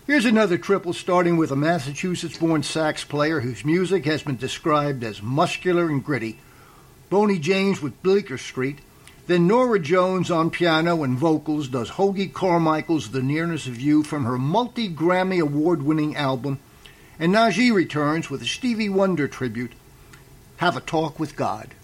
Here's another triple starting with a Massachusetts-born sax player whose music has been described as muscular and gritty, Boney James with Bleecker Street, then Norah Jones on piano and vocals does Hoagie Carmichael's The Nearness of You from her multi-Grammy award-winning album, and Najee returns with a Stevie Wonder tribute, Have a Talk with God.